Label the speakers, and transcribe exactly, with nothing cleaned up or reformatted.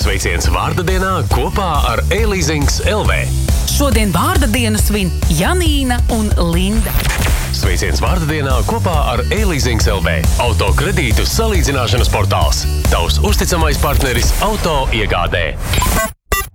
Speaker 1: Sveiciens vārda dienā kopā ar e-leasings L V.
Speaker 2: Šodien vārda dienu svin Janīna un Linda.
Speaker 1: Sveiciens vārda dienā kopā ar e-leasings L V. Auto kredītu salīdzināšanas portāls. Tavs uzticamais partneris auto iegādē.